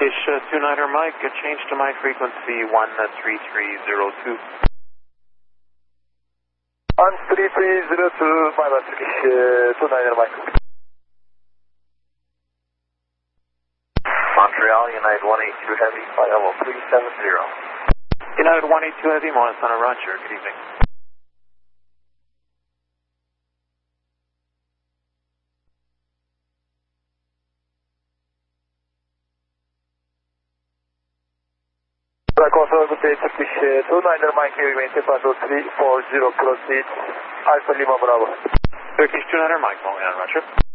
Turkish 29er Mike, change to my frequency 13302. 13302, my bad, Turkish 29er Mike. Montreal, United 182 Heavy, flight level 370. United 182 Heavy, Montana, Roger, good evening. Control, good day, Turkish 29er Mike, remain Tepato 340, proceed, Alpha Lima Bravo. Turkish 29er Mike, calling on, Roger.